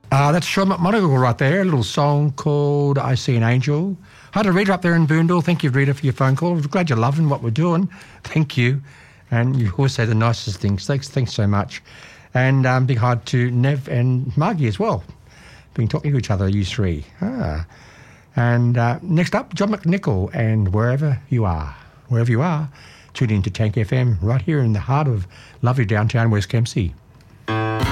That's Sean McMonagle right there, a little song called I See an Angel. Hi to Rita up there in Boondall. Thank you, Rita, for your phone call. Glad you're loving what we're doing. Thank you. And you always say the nicest things. Thanks so much. And big hi to Nev and Margie as well. Been talking to each other, you three. And next up, John McNichol, and wherever you are, tune in to Tank FM right here in the heart of lovely downtown West Kempsey.